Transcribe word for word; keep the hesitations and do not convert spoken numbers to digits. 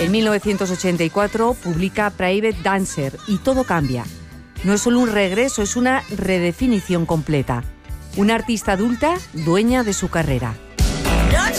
En mil novecientos ochenta y cuatro publica Private Dancer y todo cambia. No es solo un regreso, es una redefinición completa. Una artista adulta, dueña de su carrera.